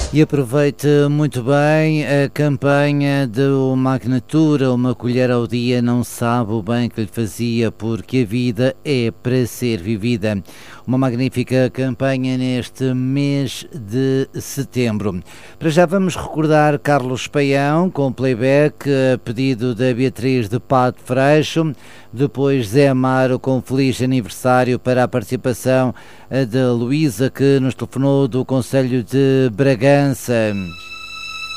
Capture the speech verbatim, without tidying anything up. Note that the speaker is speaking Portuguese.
E aproveite muito bem a campanha do Magnatura, uma colher ao dia não sabe o bem que lhe fazia, porque a vida é para ser vivida. Uma magnífica campanha neste mês de setembro. Para já vamos recordar Carlos Paião com playback a pedido da Beatriz de Pato Freixo, depois Zé Amaro com feliz aniversário para a participação da Luísa que nos telefonou do Conselho de Bragança.